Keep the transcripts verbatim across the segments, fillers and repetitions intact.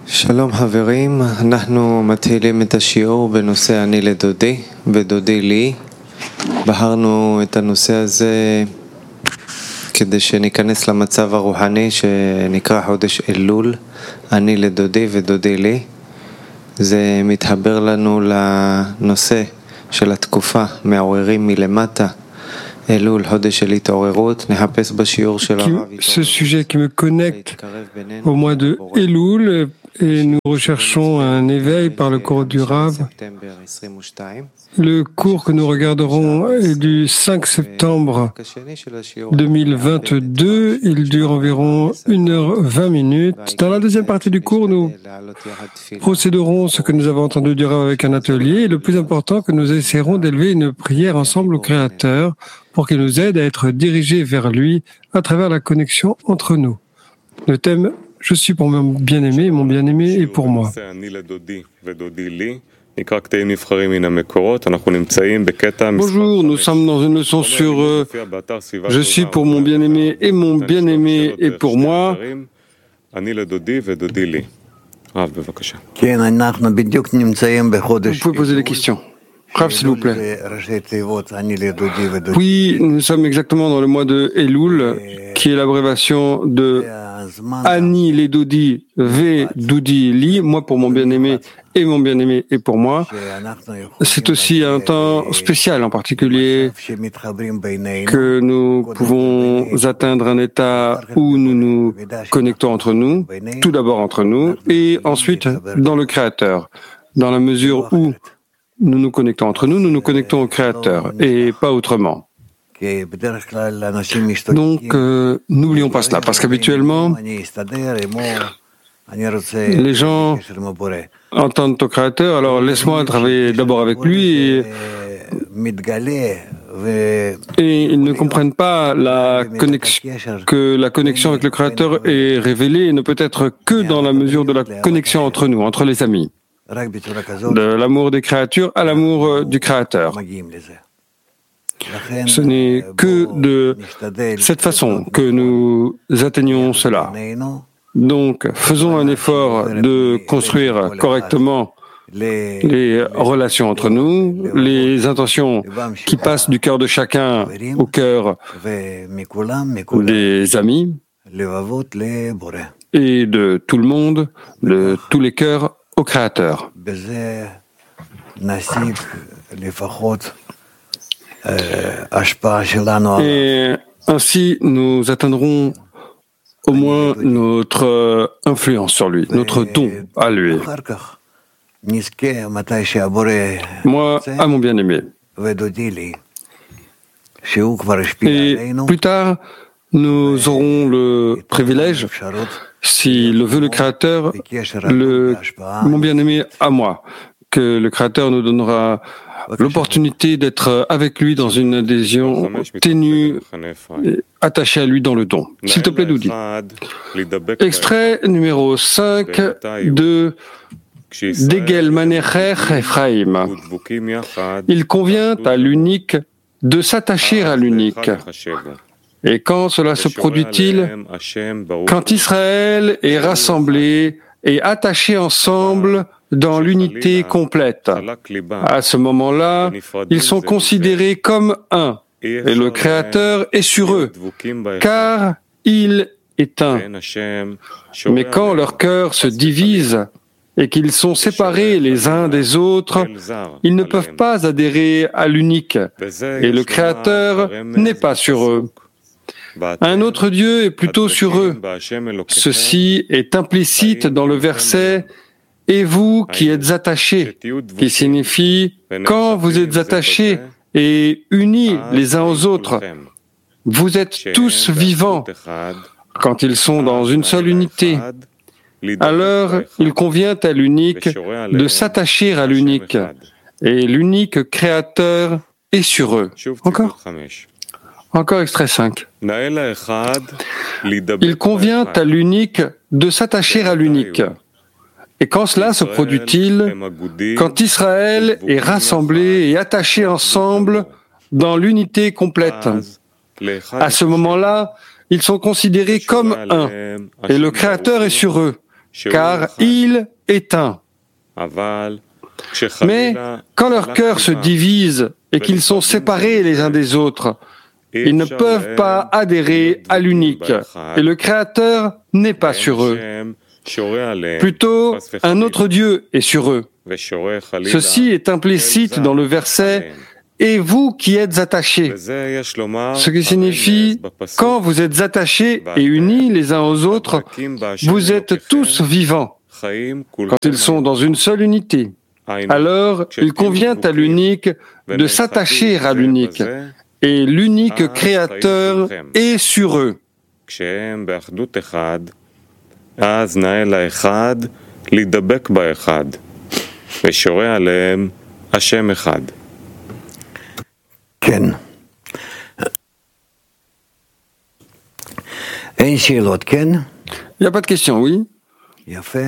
שלום חברים, אנחנו מתחילים את השיעור בנושא אני לדודי ודודי לי. בחרנו את הנושא הזה כדי שניכנס למצב הרוחני שנקרא חודש אלול, אני לדודי ודודי לי. זה מתחבר לנו לנושא של התקופה, מעוררים מלמטה. אלול, חודש של התעוררות, נחפש בשיעור של הרב. Ce sujet qui me connecte au mois de Elul, et nous recherchons un éveil par le cours du Rav. Le cours que nous regarderons est du cinq septembre deux mille vingt-deux. Il dure environ une heure vingt minutes. Dans la deuxième partie du cours, nous procéderons ce que nous avons entendu du Rav avec un atelier. Et le plus important, que nous essaierons d'élever une prière ensemble au Créateur pour qu'il nous aide à être dirigés vers lui à travers la connexion entre nous. Le thème « Je suis pour mon bien-aimé et mon bien-aimé est pour moi ». Bonjour, nous sommes dans une leçon sur euh, « Je suis pour mon bien-aimé et mon bien-aimé est pour moi ». Vous pouvez poser des questions. Rav, s'il vous plaît. Oui, nous sommes exactement dans le mois de Elul, qui est l'abréviation de Ani les Dodi, Ve Doudi Li, moi pour mon bien-aimé et mon bien-aimé et pour moi. C'est aussi un temps spécial en particulier que nous pouvons atteindre un état où nous nous connectons entre nous, tout d'abord entre nous, et ensuite dans le Créateur, dans la mesure où nous nous connectons entre nous, nous nous connectons au Créateur, et pas autrement. Donc, euh, n'oublions pas cela, parce qu'habituellement, les gens entendent au Créateur, alors laisse-moi travailler d'abord avec lui, et, et ils ne comprennent pas la connexion, que la connexion avec le Créateur est révélée et ne peut être que dans la mesure de la connexion entre nous, entre les amis. De l'amour des créatures à l'amour du Créateur. Ce n'est que de cette façon que nous atteignons cela. Donc, faisons un effort de construire correctement les relations entre nous, les intentions qui passent du cœur de chacun au cœur des amis et de tout le monde, de tous les cœurs au Créateur. Et ainsi, nous atteindrons au moins notre influence sur lui, notre don à lui. Moi, à mon bien-aimé. Et plus tard, nous aurons le privilège, si le veut le Créateur, le, mon bien-aimé à moi, que le Créateur nous donnera l'opportunité d'être avec lui dans une adhésion ténue, attachée à lui dans le don. S'il te plaît, Doudi. Extrait numéro cinq de Degel Manecher Ephraim. Il convient à l'unique de s'attacher à l'unique. Et quand cela se produit-il? Quand Israël est rassemblé et attaché ensemble dans l'unité complète. À ce moment-là, ils sont considérés comme un, et le Créateur est sur eux, car il est un. Mais quand leur cœur se divise et qu'ils sont séparés les uns des autres, ils ne peuvent pas adhérer à l'unique, et le Créateur n'est pas sur eux. Un autre Dieu est plutôt sur eux. Ceci est implicite dans le verset « Et vous qui êtes attachés », qui signifie « Quand vous êtes attachés et unis les uns aux autres, vous êtes tous vivants. Quand ils sont dans une seule unité, alors il convient à l'unique de s'attacher à l'unique, et l'unique Créateur est sur eux. » Encore ? Encore extrait cinq. Il convient à l'unique de s'attacher à l'unique. Et quand cela se produit-il? Quand Israël est rassemblé et attaché ensemble dans l'unité complète. À ce moment-là, ils sont considérés comme un, et le Créateur est sur eux, car il est un. Mais quand leur cœur se divise et qu'ils sont séparés les uns des autres, ils ne peuvent pas adhérer à l'unique, et le Créateur n'est pas sur eux. Plutôt, un autre Dieu est sur eux. Ceci est implicite dans le verset « Et vous qui êtes attachés », ce qui signifie « Quand vous êtes attachés et unis les uns aux autres, vous êtes tous vivants. » Quand ils sont dans une seule unité, alors il convient à l'unique de s'attacher à l'unique, et l'unique Créateur est sur eux. כן. אין שאלות, כן? Il n'y a pas de question, oui? יפה.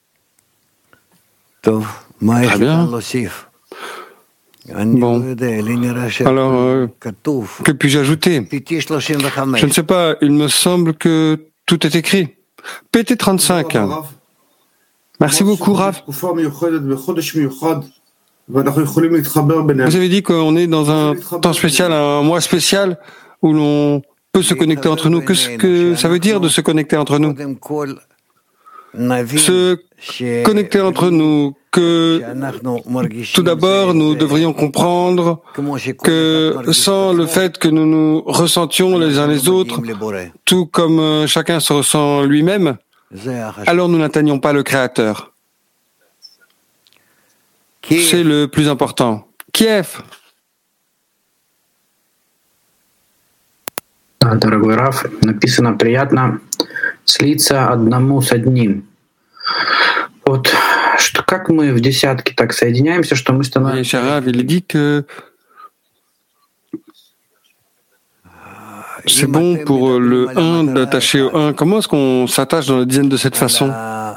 טוב, מה יש לך להוסיף? Bon. Alors, euh, que puis-je ajouter? Je ne sais pas, il me semble que tout est écrit. P T trente-cinq. Merci beaucoup, Rav. Vous avez dit qu'on est dans un temps spécial, un mois spécial, où l'on peut se connecter entre nous. Qu'est-ce que ça veut dire de se connecter entre nous? Se connecter entre nous, que tout d'abord nous devrions comprendre que sans le fait que nous nous ressentions les uns les autres, tout comme chacun se ressent lui-même, alors nous n'atteignons pas le Créateur. C'est le plus important. Kiev. Дорогой Раф, написано приятно слиться одному с одним. Вот что, как мы в десятке так соединяемся, что мы становимся... Il dit que c'est bon pour le un d'attacher au un. Comment est-ce qu'on s'attache dans la dizaine de cette façon?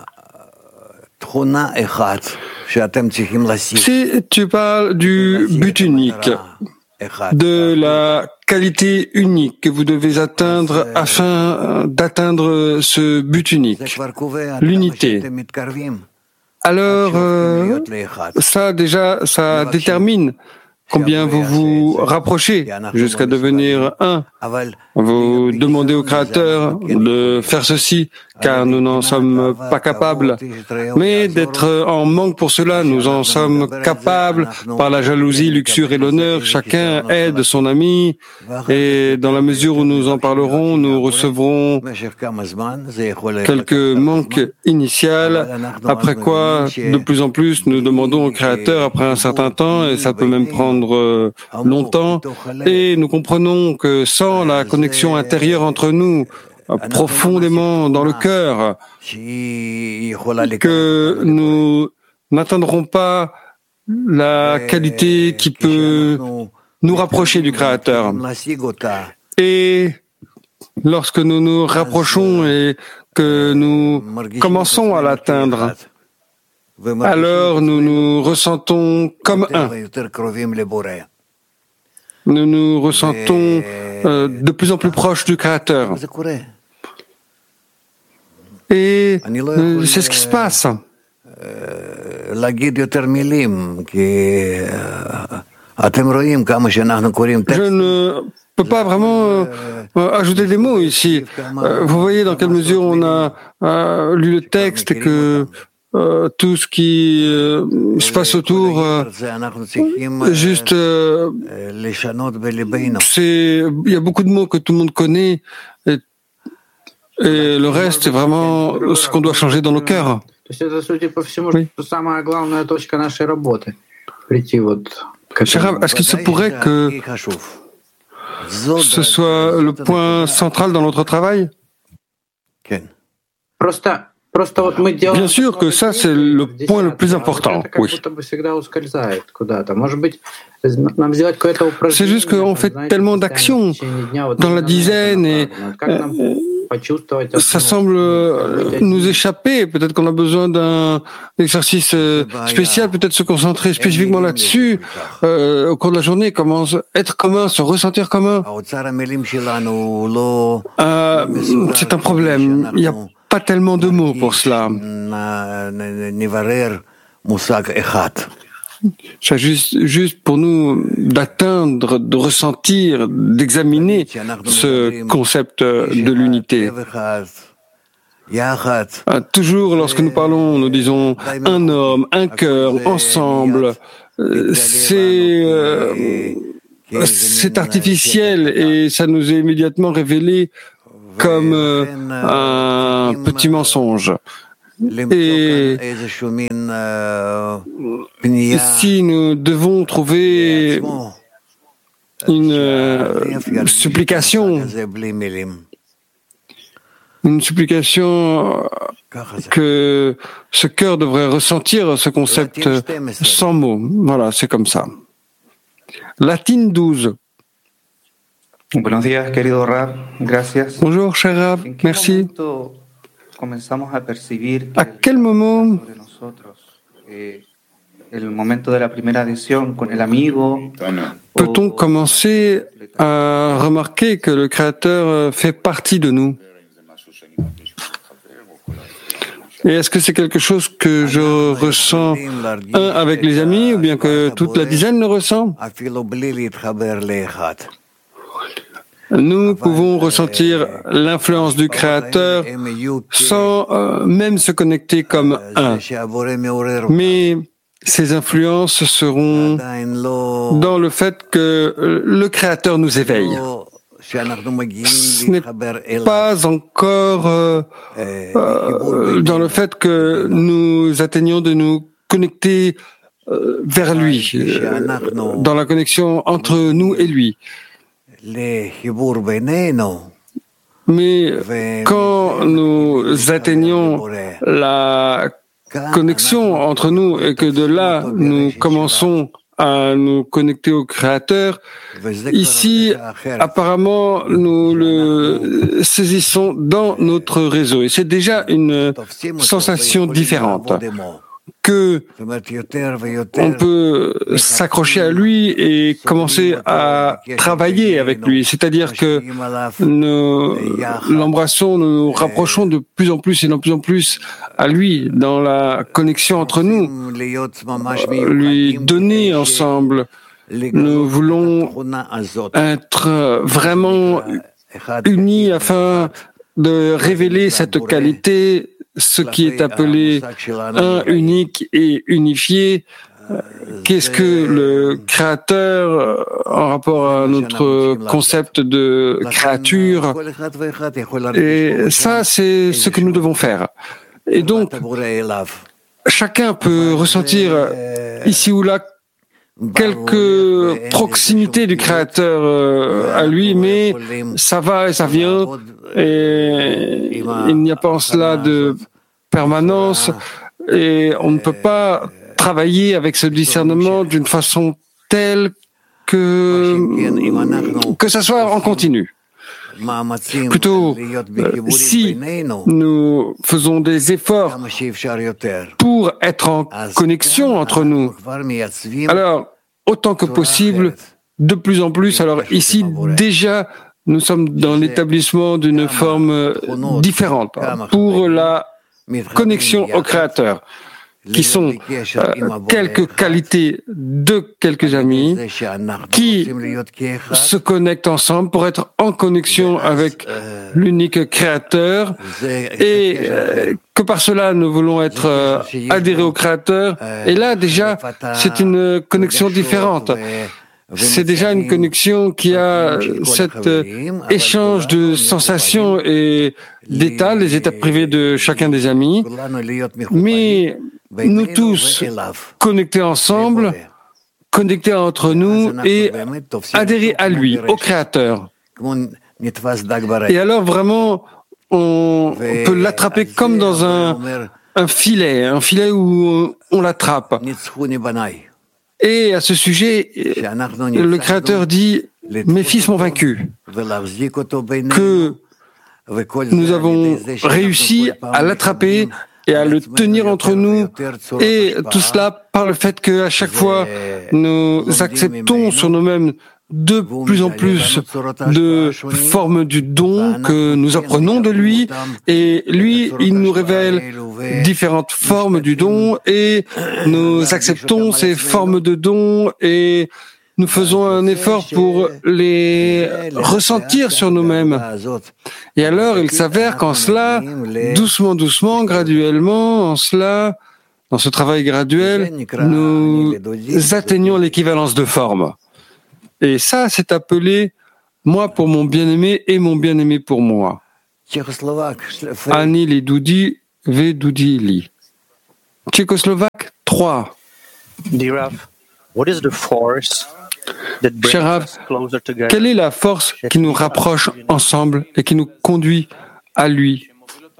Si tu parles du but unique, de la qualité unique que vous devez atteindre afin d'atteindre ce but unique, l'unité, alors euh, ça déjà, ça détermine combien vous vous rapprochez jusqu'à devenir un. Vous demandez au Créateur de faire ceci, car nous n'en sommes pas capables. Mais d'être en manque pour cela, nous en sommes capables par la jalousie, luxure et l'honneur. Chacun aide son ami, et dans la mesure où nous en parlerons, nous recevrons quelques manques initiaux, après quoi, de plus en plus, nous demandons au Créateur après un certain temps, et ça peut même prendre longtemps, et nous comprenons que sans la connexion intérieure entre nous, profondément dans le cœur, que nous n'atteindrons pas la qualité qui peut nous rapprocher du Créateur. Et lorsque nous nous rapprochons et que nous commençons à l'atteindre, alors nous nous ressentons comme un. Nous nous ressentons euh, de plus en plus proches du Créateur. Et euh, c'est ce qui se passe. Je ne peux pas vraiment euh, ajouter des mots ici. Euh, vous voyez dans quelle mesure on a euh, lu le texte et que Euh, tout ce qui euh, se passe autour, euh, juste, euh, c'est, il y a beaucoup de mots que tout le monde connaît, et, et le reste, c'est vraiment ce qu'on doit changer dans nos cœurs. Oui. Cher, est-ce qu'il se pourrait que ce soit le point central dans notre travail? Bien sûr que ça, c'est le point le plus important, oui. C'est juste qu'on fait tellement d'actions dans la dizaine et euh, ça semble nous échapper. Peut-être qu'on a besoin d'un exercice spécial, peut-être se concentrer spécifiquement là-dessus euh, au cours de la journée, comment être commun, se ressentir commun. Euh, c'est un problème. Il y a pas tellement de mots pour cela. C'est juste, juste pour nous d'atteindre, de ressentir, d'examiner ce concept de l'unité. Toujours lorsque nous parlons, nous disons un homme, un cœur, ensemble. C'est, euh, c'est artificiel et ça nous est immédiatement révélé comme euh, un petit mensonge. Et ici, nous devons trouver une euh, supplication, une supplication que ce cœur devrait ressentir ce concept sans mots. Voilà, c'est comme ça. Latine douze. Buenos días, querido Rab. Gracias. Bonjour, cher Rab. Merci. À quel moment peut-on commencer à remarquer que le Créateur fait partie de nous? Et est-ce que c'est quelque chose que je ressens un avec les amis ou bien que toute la dizaine le ressent? Nous pouvons ressentir l'influence du Créateur sans euh, même se connecter comme un. Mais ces influences seront dans le fait que le Créateur nous éveille. Ce n'est pas encore euh, euh, dans le fait que nous atteignions de nous connecter euh, vers lui, euh, dans la connexion entre nous et lui. Mais quand nous atteignons la connexion entre nous et que de là nous commençons à nous connecter au Créateur, ici apparemment nous le saisissons dans notre réseau et c'est déjà une sensation différente. Que on peut s'accrocher à lui et commencer à travailler avec lui. C'est-à-dire que nous l'embrassons, nous nous rapprochons de plus en plus et de plus en plus à lui dans la connexion entre nous, lui donner ensemble. Nous voulons être vraiment unis afin de révéler cette qualité, ce qui est appelé un unique et unifié. Qu'est-ce que le Créateur en rapport à notre concept de créature? Et ça, c'est ce que nous devons faire. Et donc, chacun peut ressentir ici ou là quelques proximités du Créateur à lui, mais ça va et ça vient, et il n'y a pas en cela de permanence, et on ne peut pas travailler avec ce discernement d'une façon telle que que ça soit en continu. Plutôt, euh, si nous faisons des efforts pour être en connexion entre nous, alors, autant que possible, de plus en plus, alors ici, déjà, nous sommes dans l'établissement d'une forme différente pour la connexion au Créateur, qui sont euh, quelques qualités de quelques amis qui se connectent ensemble pour être en connexion avec l'unique Créateur et euh, que par cela nous voulons être euh, adhérés au Créateur. Et là déjà c'est une connexion différente. C'est déjà une connexion qui a cet euh, échange de sensations et d'états, les états privés de chacun des amis, mais nous tous connectés ensemble, connectés entre nous et adhérer à lui, au Créateur. Et alors vraiment, on peut l'attraper comme dans un, un filet, un filet où on l'attrape. Et à ce sujet, le Créateur dit « Mes fils m'ont vaincu », que nous avons réussi à l'attraper et à le tenir entre nous, et tout cela par le fait qu'à chaque fois nous acceptons sur nous-mêmes de plus en plus de formes du don que nous apprenons de lui, et lui, il nous révèle différentes formes du don, et nous acceptons ces formes de don, et nous faisons un effort pour les ressentir sur nous-mêmes. Et alors, il s'avère qu'en cela, doucement, doucement, graduellement, en cela, dans ce travail graduel, nous atteignons l'équivalence de forme. Et ça, c'est appelé « moi pour mon bien-aimé et mon bien-aimé pour moi ». Ani li doudi, ve doudi li. Tchécoslovaque trois. Cher Rav, quelle est la force qui nous rapproche ensemble et qui nous conduit à lui?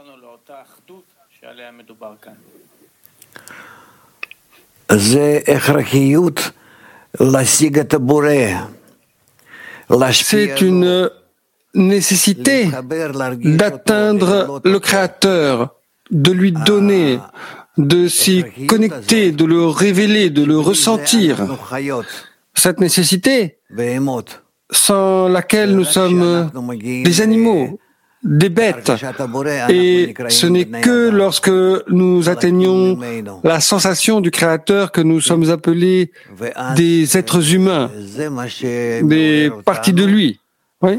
C'est une nécessité d'atteindre le Créateur, de lui donner, de s'y connecter, de le révéler, de le ressentir. Cette nécessité, sans laquelle nous sommes des animaux, des bêtes, et ce n'est que lorsque nous atteignons la sensation du Créateur que nous sommes appelés des êtres humains, des parties de lui. Oui.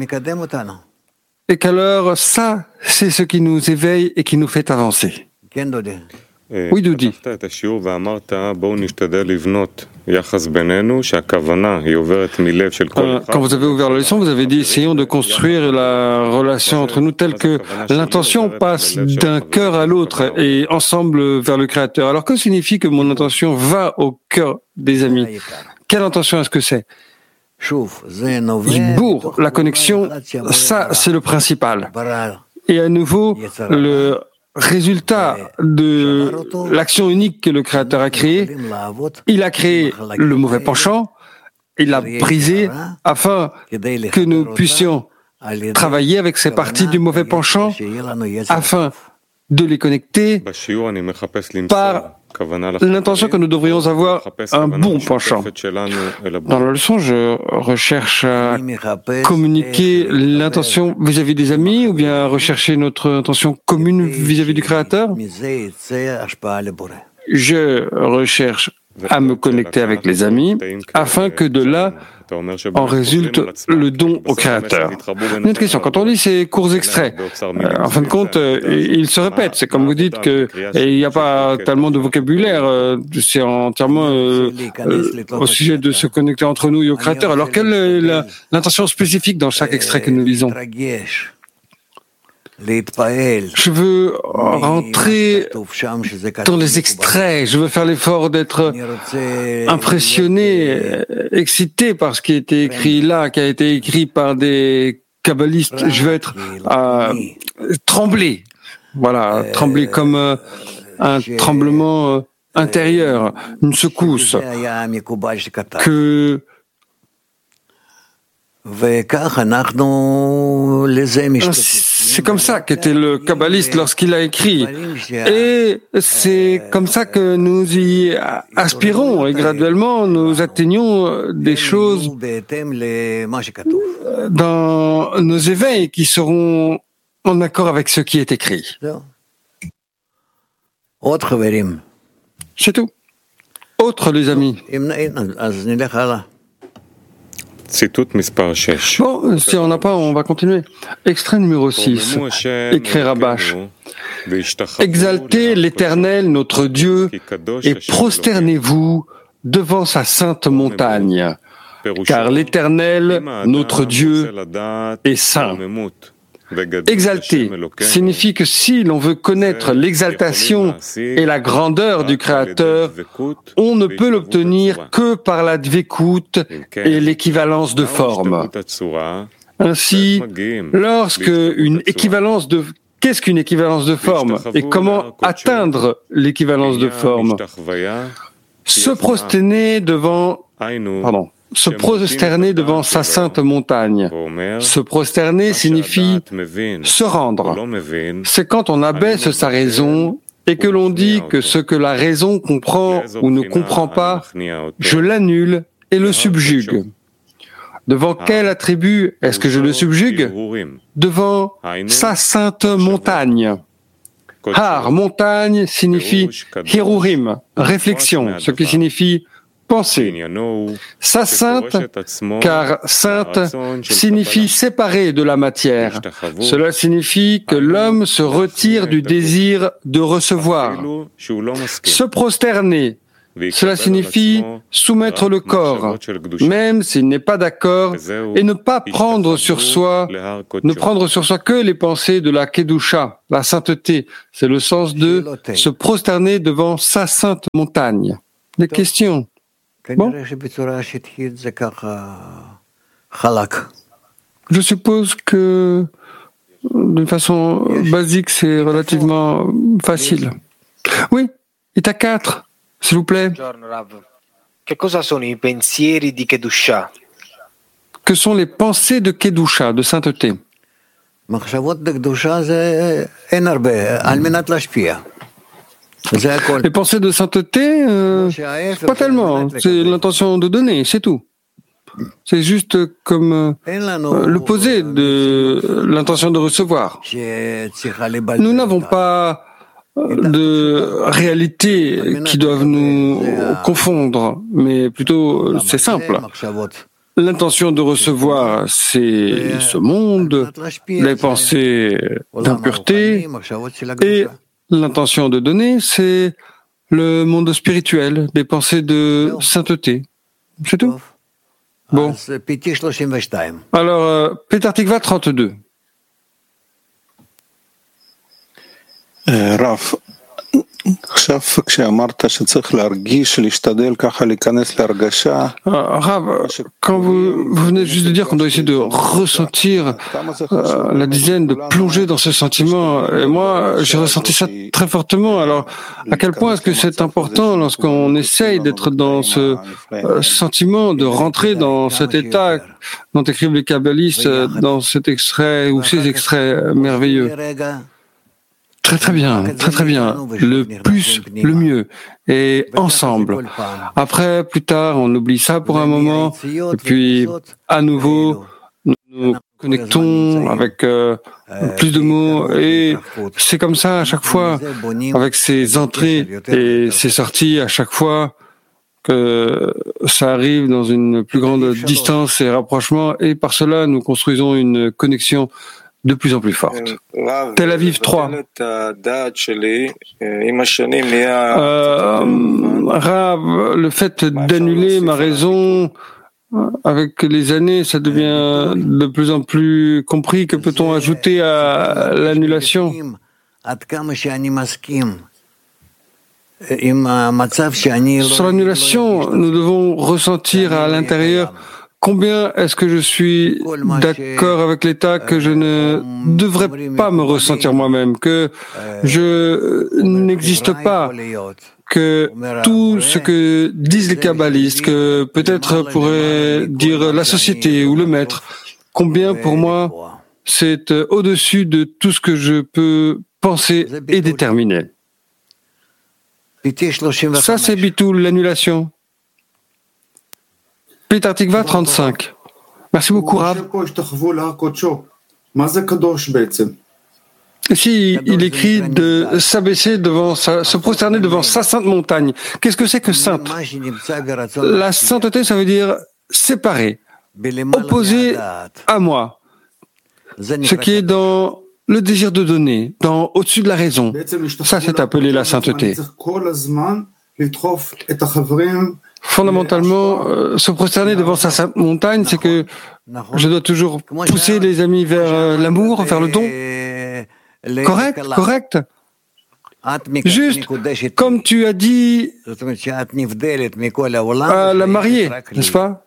Et qu'alors ça, c'est ce qui nous éveille et qui nous fait avancer. Oui, Doudi. Quand vous avez ouvert la leçon, vous avez dit essayons de construire la relation entre nous telle que l'intention passe d'un cœur à l'autre et ensemble vers le Créateur. Alors que signifie que mon intention va au cœur des amis? Quelle intention est-ce que c'est? Pour la connexion, ça c'est le principal. Et à nouveau, le résultat de l'action unique que le Créateur a créée, il a créé le mauvais penchant, il l'a brisé afin que nous puissions travailler avec ces parties du mauvais penchant afin de les connecter par l'intention que nous devrions avoir un bon penchant. Dans la leçon, je recherche à communiquer l'intention vis-à-vis des amis ou bien à rechercher notre intention commune vis-à-vis du Créateur. Je recherche à me connecter avec les amis afin que de là en résulte le don au Créateur. Une autre question, quand on lit ces courts extraits, euh, en fin de compte, euh, ils se répètent. C'est comme vous dites qu'il n'y a pas tellement de vocabulaire, euh, c'est entièrement euh, euh, au sujet de se connecter entre nous et au Créateur. Alors quelle est la, l'intention spécifique dans chaque extrait que nous lisons? Je veux rentrer dans les extraits, je veux faire l'effort d'être impressionné, excité par ce qui a été écrit là, qui a été écrit par des kabbalistes. Je veux être euh, tremblé, voilà, trembler comme euh, un tremblement euh, intérieur, une secousse, que c'est comme ça qu'était le kabbaliste lorsqu'il a écrit. Et c'est comme ça que nous y aspirons et graduellement nous atteignons des choses dans nos éveils qui seront en accord avec ce qui est écrit. C'est tout. Autre, les amis. Bon, si on n'a pas, on va continuer. Extrait numéro six, écrit Rabash. Exaltez l'Éternel, notre Dieu, et prosternez-vous devant sa sainte montagne, car l'Éternel, notre Dieu, est saint. Exalter signifie que si l'on veut connaître l'exaltation et la grandeur du Créateur, on ne peut l'obtenir que par la dvekut et l'équivalence de forme. Ainsi, lorsque une équivalence de qu'est-ce qu'une équivalence de forme et comment atteindre l'équivalence de forme? Se prosterner devant pardon. Se prosterner devant sa sainte montagne. Se prosterner signifie se rendre. C'est quand on abaisse sa raison et que l'on dit que ce que la raison comprend ou ne comprend pas, je l'annule et le subjugue. Devant quel attribut est-ce que je le subjugue? Devant sa sainte montagne. Har, montagne, signifie hirurim, réflexion, ce qui signifie pensée. Sa sainte, car sainte signifie séparée de la matière. Cela signifie que l'homme se retire du désir de recevoir. Se prosterner, cela signifie soumettre le corps, même s'il n'est pas d'accord, et ne pas prendre sur soi, ne prendre sur soi que les pensées de la Kedusha, la sainteté. C'est le sens de se prosterner devant sa sainte montagne. Des questions? Bon. Je suppose que d'une façon basique, c'est relativement facile. Oui, il t'a quatre. S'il vous plaît. Che cosa sono i pensieri di Kedusha? Que sont les pensées de Kedusha, de sainteté? Les pensées de sainteté, euh, pas tellement. C'est l'intention de donner, c'est tout. C'est juste comme euh, l'opposé de l'intention de recevoir. Nous n'avons pas de réalités qui doivent nous confondre, mais plutôt c'est simple. L'intention de recevoir, c'est ce monde, les pensées d'impureté, et l'intention de donner, c'est le monde spirituel, des pensées de sainteté. C'est tout. Bon. Alors, euh, Petar Tikva trente-deux. Rav, Rav, quand vous, vous venez juste de dire qu'on doit essayer de ressentir euh, la dizaine, de plonger dans ce sentiment, et moi j'ai ressenti ça très fortement. Alors, à quel point est-ce que c'est important lorsqu'on essaye d'être dans ce euh, sentiment, de rentrer dans cet état dont écrivent les kabbalistes dans cet extrait ou ces extraits merveilleux? Très très bien, très très bien. Le plus, le mieux. Et ensemble. Après, plus tard, on oublie ça pour un moment. Et puis, à nouveau, nous nous connectons avec euh, plus de mots. Et c'est comme ça à chaque fois, avec ces entrées et ces sorties à chaque fois, que ça arrive dans une plus grande distance et rapprochement. Et par cela, nous construisons une connexion de plus en plus forte. Tel Aviv trois. Euh, Rav, le fait d'annuler ma raison, avec les années, ça devient de plus en plus compris. Que peut-on ajouter à l'annulation? Sur l'annulation, nous devons ressentir à l'intérieur combien est-ce que je suis d'accord avec l'état que je ne devrais pas me ressentir moi-même, que je n'existe pas, que tout ce que disent les kabbalistes, que peut-être pourrait dire la société ou le maître, combien pour moi c'est au-dessus de tout ce que je peux penser et déterminer. Ça c'est bitou, l'annulation. Petar Tikva trente-cinq. Merci beaucoup, Rav. Ici, il écrit de s'abaisser devant sa, se prosterner devant sa sainte montagne. Qu'est-ce que c'est que sainte? La sainteté, ça veut dire séparé, opposé à moi. Ce qui est dans le désir de donner, dans au-dessus de la raison. Ça, c'est appelé la sainteté. Fondamentalement, euh, se prosterner devant sa sainte montagne, c'est que je dois toujours pousser les amis vers euh, l'amour, vers le don. Correct, correct. Juste comme tu as dit à la mariée, n'est-ce pas?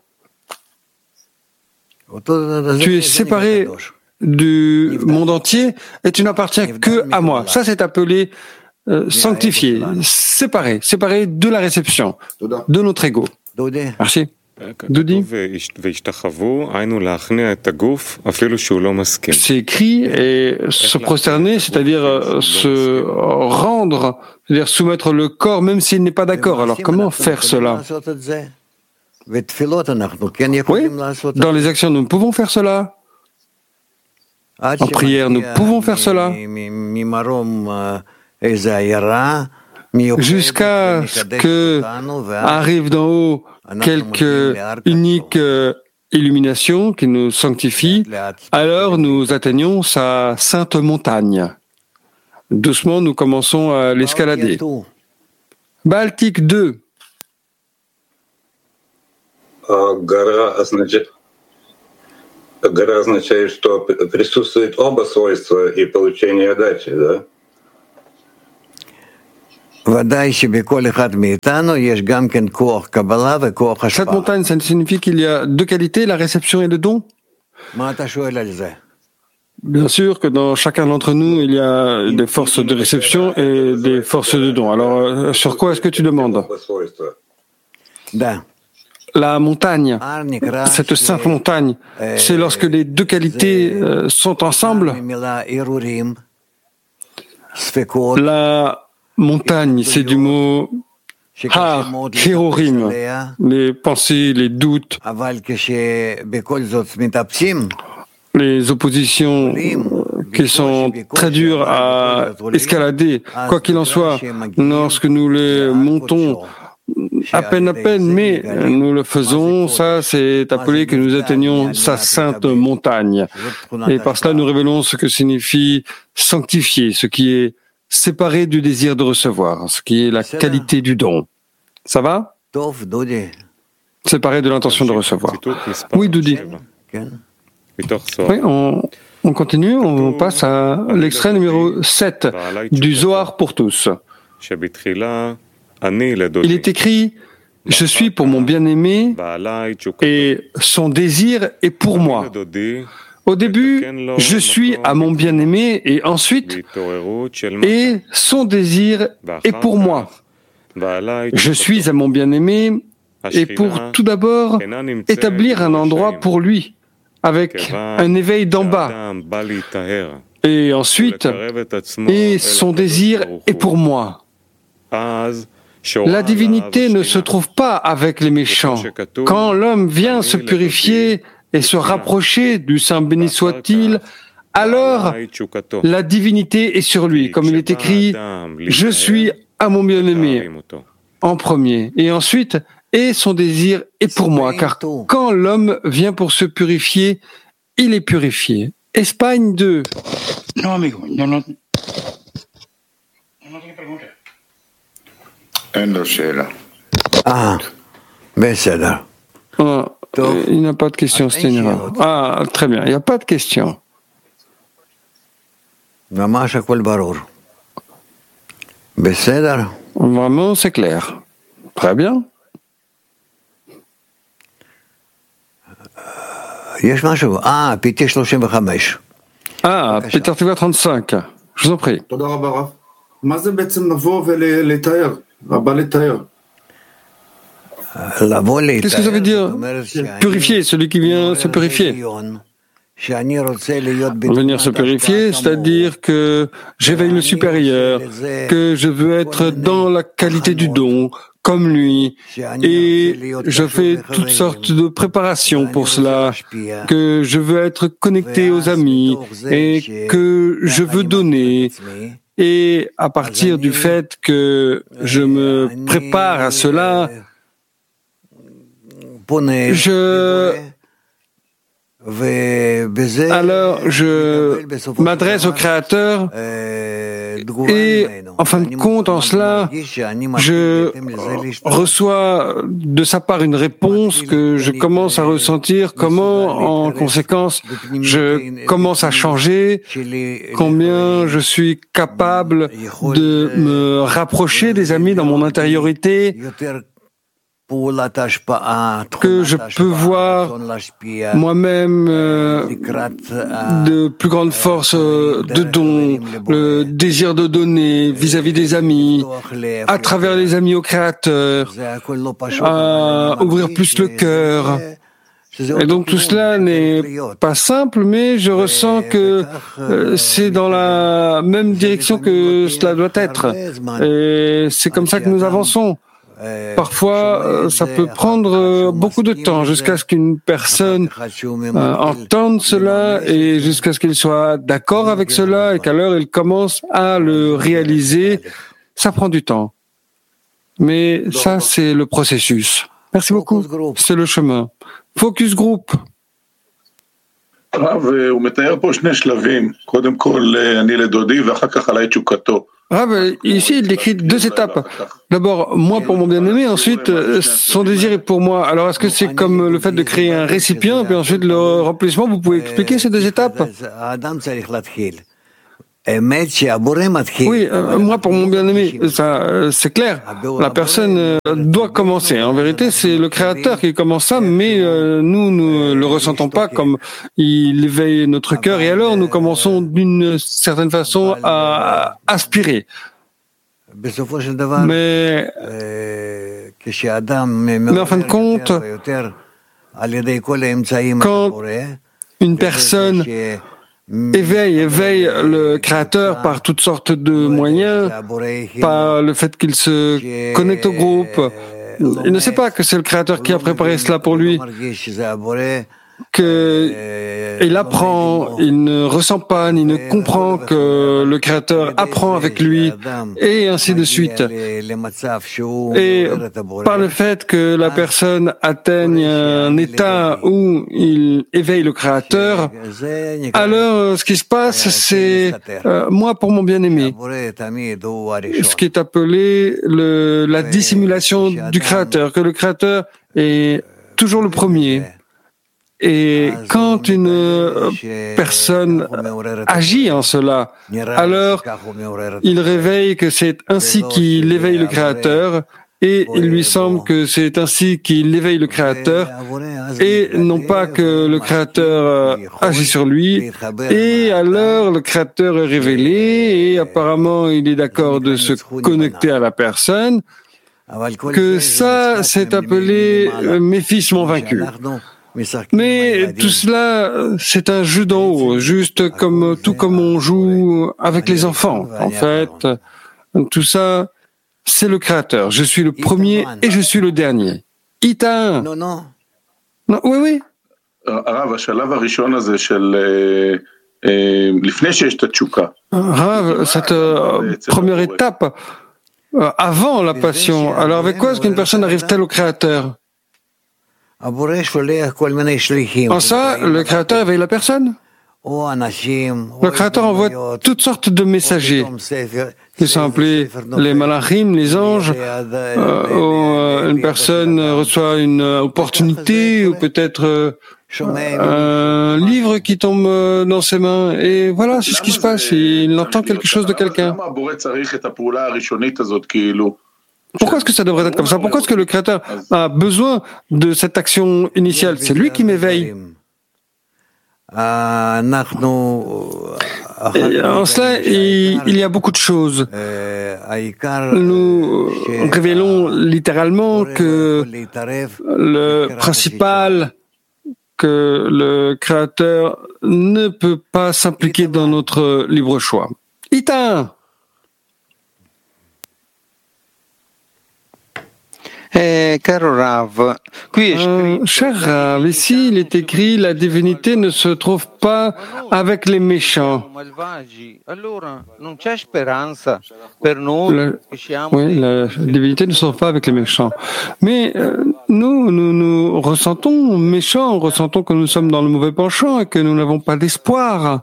Tu es séparé du monde entier et tu n'appartiens que à moi. Ça, c'est appelé Euh, sanctifié, séparé, séparé de la réception, de notre ego. Merci. Doudi. C'est écrit et se prosterner, c'est-à-dire se rendre, c'est-à-dire soumettre le corps même s'il n'est pas d'accord. Alors comment faire cela? Oui, dans les actions, nous pouvons faire cela. En prière, nous pouvons faire cela. Jusqu'à ce que arrive d'en haut quelque unique illumination qui nous sanctifie, alors nous atteignons sa sainte montagne. Doucement, nous commençons à l'escalader. Baltique deux. Гора означает, гора означает, что присутствует оба свойства и получение и отдачи, да? Cette montagne, ça signifie qu'il y a deux qualités, la réception et le don? Bien sûr que dans chacun d'entre nous, il y a des forces de réception et des forces de don. Alors, sur quoi est-ce que tu demandes? La montagne, cette sainte montagne, c'est lorsque les deux qualités euh, sont ensemble. La montagne, c'est du mot Har, Hérorim, les pensées, les doutes, les oppositions qui sont très dures à escalader. Quoi qu'il en soit, lorsque nous les montons, à peine, à peine, mais nous le faisons. Ça, c'est appelé que nous atteignons sa sainte montagne. Et par cela, nous révélons ce que signifie sanctifier, ce qui est séparé du désir de recevoir, ce qui est la qualité du don. Ça va? Séparé de l'intention de recevoir. Oui, Doudi. Oui, on, on continue, on passe à l'extrait numéro sept du Zohar pour tous. Il est écrit « Je suis pour mon bien-aimé et son désir est pour moi ». Au début, « Je suis à mon bien-aimé » et ensuite « Et son désir est pour moi ». Je suis à mon bien-aimé et pour tout d'abord établir un endroit pour lui, avec un éveil d'en bas. Et ensuite « Et son désir est pour moi ». La divinité ne se trouve pas avec les méchants. Quand l'homme vient se purifier et se rapprocher du Saint béni soit-il, alors la divinité est sur lui. Comme il est écrit, je suis à mon bien-aimé en premier. Et ensuite, et son désir est pour moi. Car quand l'homme vient pour se purifier, il est purifié. Espagne deux. Non, amigo, yo no... Ah, בסדר. Ah, il n'y a pas de question, Sténira. Ah, très bien, il n'y a pas de question. ממש הכל ברור. בסדר? Vraiment, c'est clair. Très bien. יש משהו? אה, פיתי שלושים וחמש. Ah, Peter Teva trente-cinq. Je vous en prie. תודה רבה רב. מה זה בעצם לבוא ולתאר? רבה לתאר. Qu'est-ce que ça veut dire? Purifier, celui qui vient se purifier. Venir se purifier, c'est-à-dire que j'éveille le supérieur, que je veux être dans la qualité du don, comme lui, et je fais toutes sortes de préparations pour cela, que je veux être connecté aux amis, et que je veux donner. Et à partir du fait que je me prépare à cela, je... Alors, je m'adresse au Créateur et, en fin de compte, en cela, je reçois de sa part une réponse que je commence à ressentir, comment, en conséquence, je commence à changer, combien je suis capable de me rapprocher des amis dans mon intériorité, que je peux voir moi-même euh, de plus grande force euh, de don, le désir de donner vis-à-vis des amis, à travers les amis au Créateur, à ouvrir plus le cœur. Et donc tout cela n'est pas simple, mais je ressens que euh, c'est dans la même direction que cela doit être. Et c'est comme ça que nous avançons. parfois, ça peut prendre beaucoup de temps jusqu'à ce qu'une personne euh, entende cela et jusqu'à ce qu'il soit d'accord avec cela et qu'alors il commence à le réaliser. Ça prend du temps. Mais ça, c'est le processus. Merci beaucoup. C'est le chemin. Focus Group. Rav, ici, il décrit deux étapes. D'abord, moi pour mon bien-aimé, ensuite, son désir est pour moi. Alors, est-ce que c'est comme le fait de créer un récipient, puis ensuite le remplissement? Vous pouvez expliquer ces deux étapes? Oui, euh, moi pour mon bien-aimé, ça, euh, c'est clair. La personne euh, doit commencer. En vérité, c'est le Créateur qui commence ça, mais euh, nous, nous le ressentons pas comme il éveille notre cœur. Et alors, nous commençons d'une certaine façon à aspirer. Mais, mais en fin de compte, quand une personne éveille, éveille le Créateur par toutes sortes de moyens, par le fait qu'il se connecte au groupe. Il ne sait pas que c'est le Créateur qui a préparé cela pour lui, qu'il apprend, il ne ressent pas, ni ne comprend que le Créateur apprend avec lui, et ainsi de suite. Et par le fait que la personne atteigne un état où il éveille le Créateur, alors ce qui se passe, c'est euh, moi pour mon bien-aimé, ce qui est appelé le, la dissimulation du Créateur, que le Créateur est toujours le premier. Et quand une personne agit en cela, alors il réveille que c'est ainsi qu'il éveille le Créateur, et il lui semble que c'est ainsi qu'il éveille le Créateur, et non pas que le Créateur agit sur lui, et alors le Créateur est révélé, et apparemment il est d'accord de se connecter à la personne, que ça c'est appelé « mes fils m'ont vaincu ». Mais tout cela, c'est un jeu d'en haut, juste comme tout comme on joue avec les enfants. En fait, tout ça, c'est le Créateur. Je suis le premier et je suis le dernier. Ita. Non, non. Non, oui, oui. Rav, cette euh, première étape, euh, avant la passion, alors avec quoi est-ce qu'une personne arrive-t-elle au Créateur? En ça, le Créateur éveille la personne. Le Créateur envoie toutes sortes de messagers qui sont appelés les malachim, les anges, euh, où euh, une personne reçoit une opportunité ou peut-être euh, un livre qui tombe dans ses mains. Et voilà, c'est ce qui se passe. Il entend quelque chose de quelqu'un. Pourquoi est-ce que ça devrait être comme ça? Pourquoi est-ce que le Créateur a besoin de cette action initiale? C'est lui qui m'éveille. Et en cela, il y a beaucoup de choses. Nous révélons littéralement que le principal, que le Créateur ne peut pas s'impliquer dans notre libre choix. Ita! Euh, cher Rav, ici il est écrit la divinité ne se trouve pas avec les méchants. La, oui, la divinité ne se trouve pas avec les méchants. Mais euh, nous, nous, nous ressentons méchants, ressentons que nous sommes dans le mauvais penchant et que nous n'avons pas d'espoir.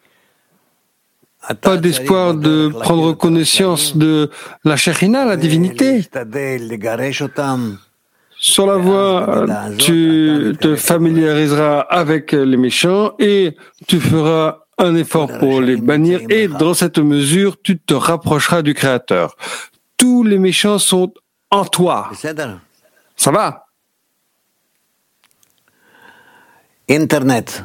Pas d'espoir de prendre connaissance de la Shekhinah, la divinité. Sur la voie, tu te familiariseras avec les méchants et tu feras un effort pour les bannir et dans cette mesure, tu te rapprocheras du Créateur. Tous les méchants sont en toi. Ça va? Internet.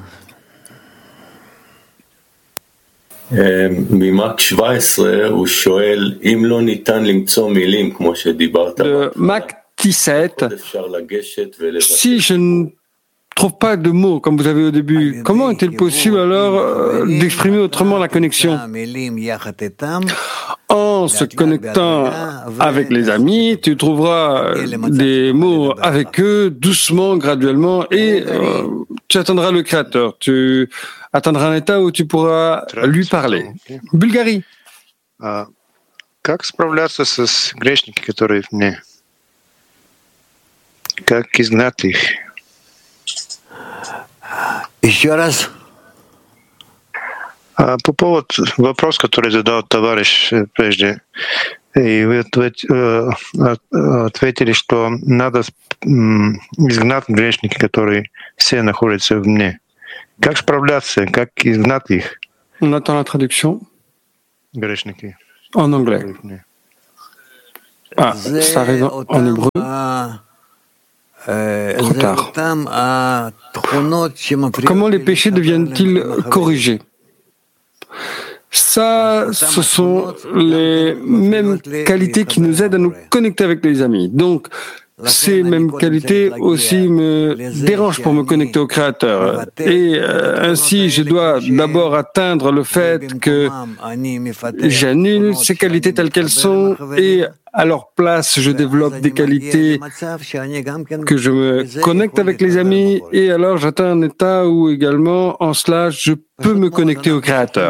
De Mac dix-sept, si je ne trouve pas de mots, comme vous avez au début, comment est-il possible alors euh, d'exprimer autrement la connexion? En en se connectant avec les amis, tu trouveras des mots avec eux, doucement, graduellement, et euh, tu atteindras le Créateur. Tu atteindras un état où tu pourras lui parler. Bulgarie. Как справляться с грешниками, которые в мне? Как изгнать их? Еще раз. По поводу вопроса, который задал товарищ прежде, и вы ответили, что надо изгнать грешники, которые все находятся в мне. Как справляться, как изгнать их? On attend la traduction. Грешники. En anglais. Ah, ça arrive en hébreu. Trop tard. Comment les péchés deviennent-ils corrigés? Ça, ce sont les mêmes qualités qui nous aident à nous connecter avec les amis. Donc, ces mêmes qualités aussi me dérangent pour me connecter au Créateur. Et euh, ainsi, je dois d'abord atteindre le fait que j'annule ces qualités telles qu'elles sont et à leur place, je développe des qualités que je me connecte avec les amis et alors j'atteins un état où également, en cela, je peux me connecter au Créateur.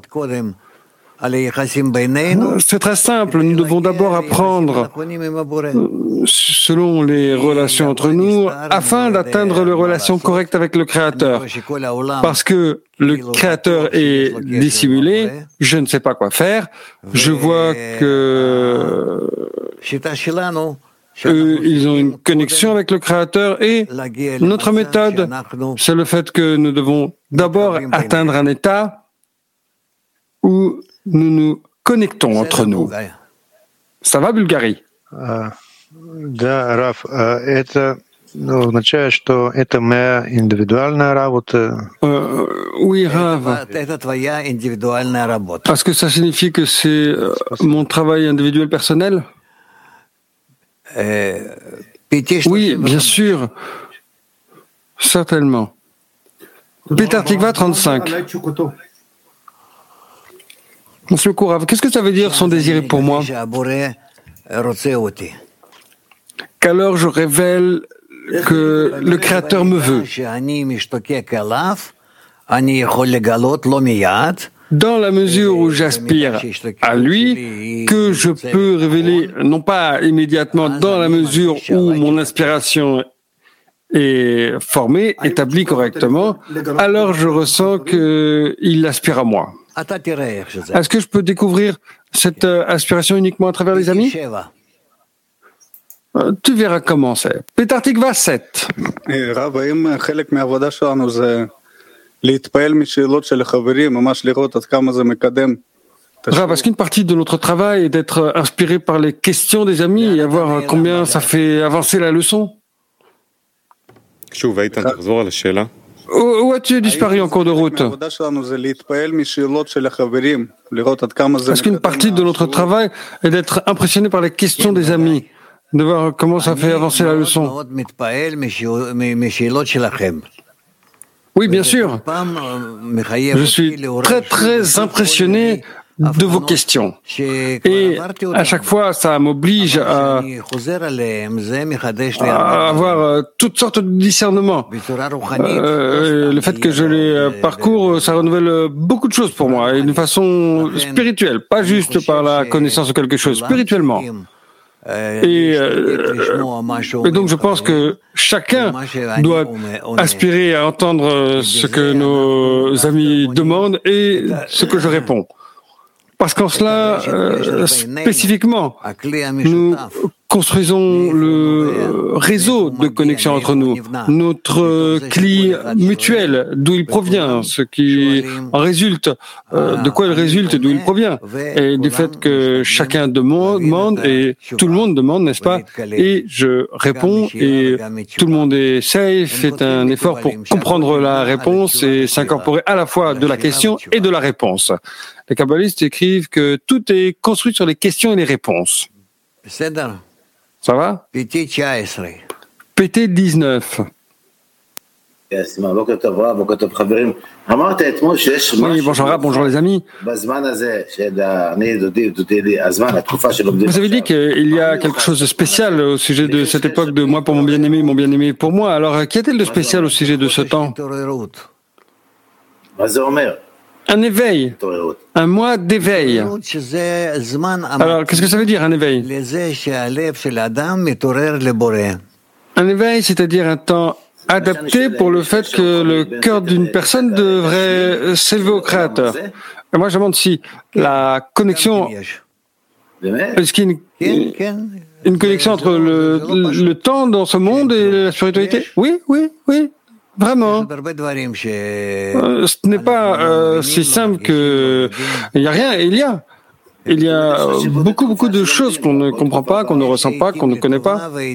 C'est très simple, nous devons d'abord apprendre selon les relations entre nous afin d'atteindre les relations correctes avec le Créateur. Parce que le Créateur est dissimulé, je ne sais pas quoi faire, je vois que eux, ils ont une connexion avec le Créateur et notre méthode, c'est le fait que nous devons d'abord atteindre un état où nous nous connectons entre nous. Ça va, Bulgarie? Да, Раф, это означает, что это моя индивидуальная работа? Oui, Rav. Est-ce que ça signifie que c'est mon travail individuel personnel? Oui, bien sûr. Certainement. Peter Tikva trente-cinq. Monsieur Kourav, qu'est-ce que ça veut dire son désir pour moi? Qu'alors je révèle que le Créateur me veut. Dans la mesure où j'aspire à lui, que je peux révéler, non pas immédiatement, dans la mesure où mon inspiration est formée, établie correctement, alors je ressens qu'il aspire à moi. Est-ce que je peux découvrir cette aspiration uniquement à travers les amis? Tu verras comment c'est. Peter Tikva sept. Rav, est-ce qu'une partie de notre travail est d'être inspiré par les questions des amis et voir combien ça fait avancer la leçon? Où as-tu disparu en cours de route? Est-ce qu'une partie de notre travail est d'être impressionné par les questions des amis, de voir comment ça fait avancer la leçon? Oui, bien sûr. Je suis très, très impressionné de vos questions. Et à chaque fois, ça m'oblige à, à avoir toutes sortes de discernements. Euh, le fait que je les parcours, ça renouvelle beaucoup de choses pour moi, et d'une façon spirituelle, pas juste par la connaissance de quelque chose, spirituellement. Et, euh, et donc je pense que chacun doit aspirer à entendre ce que nos amis demandent et ce que je réponds. Parce qu'en cela, euh, spécifiquement, nous construisons le réseau de connexion entre nous, notre cli mutuel, d'où il provient, ce qui en résulte, euh, de quoi il résulte, d'où il provient, et du fait que chacun demande, et tout le monde demande, n'est-ce pas? Et je réponds, et tout le monde essaye, fait un effort pour comprendre la réponse et s'incorporer à la fois de la question et de la réponse. Les kabbalistes écrivent que tout est construit sur les questions et les réponses. Ça va? P T dix-neuf. Oui, bonjour Rab, bonjour les amis. Vous avez dit qu'il y a quelque chose de spécial au sujet de cette époque de moi pour mon bien-aimé, mon bien-aimé pour moi. Alors, qu'y a-t-il de spécial au sujet de ce temps? Un éveil, un mois d'éveil. Alors, qu'est-ce que ça veut dire un éveil? Un éveil, c'est-à-dire un temps adapté pour le fait que le cœur d'une personne devrait s'élever au Créateur. Et moi, je me demande si la connexion, est-ce qu'il y a une, une connexion entre le, le temps dans ce monde et la spiritualité? Oui, oui, oui, vraiment. Euh, ce n'est pas euh, si simple que il n'y a rien, il y a. Il y a beaucoup, beaucoup de choses qu'on ne comprend pas, qu'on ne ressent pas, qu'on ne connaît pas.